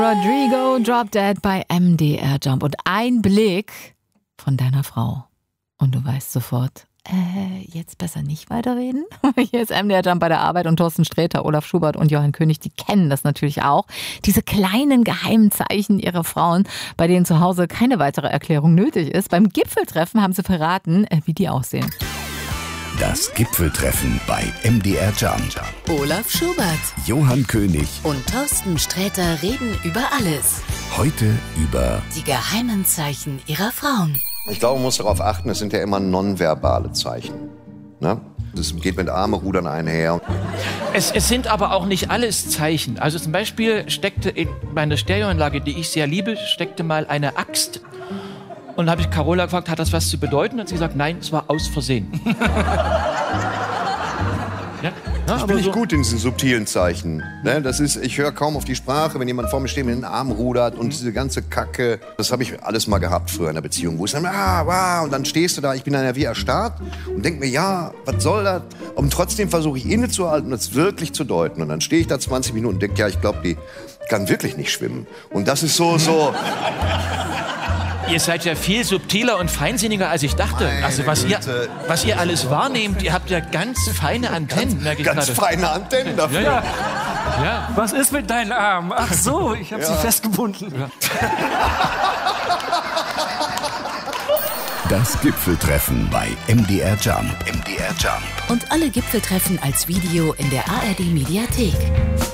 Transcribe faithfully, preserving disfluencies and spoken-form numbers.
Rodrigo, Drop Dead bei M D R Jump. Und ein Blick von deiner Frau. Und du weißt sofort, äh, jetzt besser nicht weiterreden. Hier ist M D R Jump bei der Arbeit und Thorsten Sträter, Olaf Schubert und Johann König, die kennen das natürlich auch. Diese kleinen geheimen Zeichen ihrer Frauen, bei denen zu Hause keine weitere Erklärung nötig ist. Beim Gipfeltreffen haben sie verraten, wie die aussehen. Das Gipfeltreffen bei M D R Jump. Olaf Schubert, Johann König und Thorsten Sträter reden über alles. Heute über die geheimen Zeichen ihrer Frauen. Ich glaube, man muss darauf achten, es sind ja immer nonverbale Zeichen. Ne? Das geht mit Arme-Rudern einher. Es, es sind aber auch nicht alles Zeichen. Also zum Beispiel steckte in meiner Stereoanlage, die ich sehr liebe, steckte mal eine Axt. Und dann habe ich Carola gefragt, hat das was zu bedeuten? Und sie gesagt, nein, es war aus Versehen. Ja? Ja, ich bin nicht so gut in diesen subtilen Zeichen. Ne? Das ist, ich höre kaum auf die Sprache, wenn jemand vor mir steht mit den Armen rudert und mhm. diese ganze Kacke. Das habe ich alles mal gehabt früher in der Beziehung, wo ich dann, ah, wow, und dann stehst du da, ich bin dann ja wie erstarrt und denk mir, ja, was soll das? Und trotzdem versuche ich innezuhalten und es wirklich zu deuten. Und dann stehe ich da zwanzig Minuten und denke, ja, ich glaube, die kann wirklich nicht schwimmen. Und das ist so, so... Ihr seid ja viel subtiler und feinsinniger, als ich dachte. Meine also was ihr, was ihr alles wahrnehmt, ihr habt ja ganz feine Antennen, merke ich Ganz gerade. feine Antennen dafür. Ja, ja. Ja. Was ist mit deinen Armen? Ach so, ich habe ja. sie festgebunden. Ja. Das Gipfeltreffen bei M D R Jump. M D R Jump. Und alle Gipfeltreffen als Video in der A R D Mediathek.